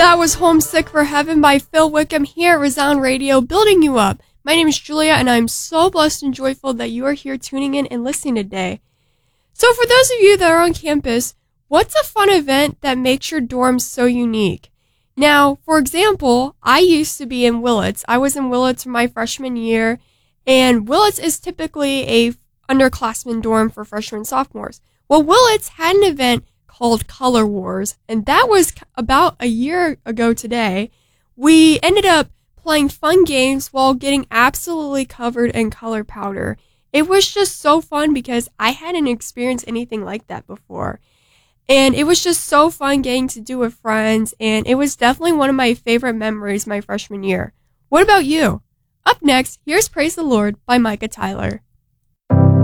That was Homesick for Heaven by Phil Wickham here at Resound Radio, building you up. My name is Julia, and I'm so blessed and joyful that you are here tuning in and listening today. So for those of you that are on campus, what's a fun event that makes your dorm so unique? Now, for example, I used to be in Willits. I was in Willits for my freshman year, and Willits is typically a underclassmen dorm for freshmen and sophomores. Well, Willits had an event called Color Wars, and that was about a year ago today. We ended up playing fun games while getting absolutely covered in color powder. It was just so fun because I hadn't experienced anything like that before. And it was just so fun getting to do with friends, and it was definitely one of my favorite memories my freshman year. What about you? Up next, here's Praise the Lord by Micah Tyler.